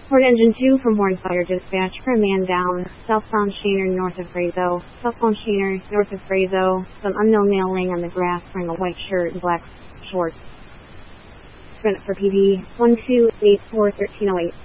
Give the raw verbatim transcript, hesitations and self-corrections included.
Port Engine two from Warren Fire Dispatch for a man down, southbound Shaner north of Brazo. Southbound Shaner north of Brazo. Some unknown male laying on the grass wearing a white shirt and black shorts. Sprint for P D one two eight four one three oh eight.